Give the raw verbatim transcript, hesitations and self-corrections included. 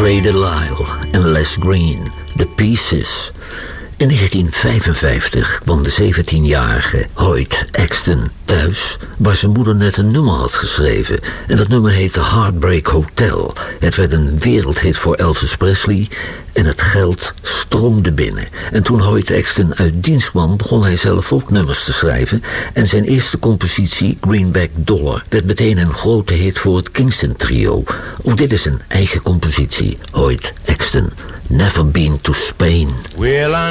Ray Delisle en Les Green, The Pieces. In negentien vijfenvijftig kwam de zeventienjarige Hoyt Axton thuis, waar zijn moeder net een nummer had geschreven. En dat nummer heette Heartbreak Hotel. Het werd een wereldhit voor Elvis Presley en het geld stroomde binnen. En toen Hoyt Axton uit dienst kwam, begon hij zelf ook nummers te schrijven. En zijn eerste compositie, Greenback Dollar, werd meteen een grote hit voor het Kingston Trio. Ook dit is een eigen compositie, Hoyt Axton. Never Been to Spain. Well, I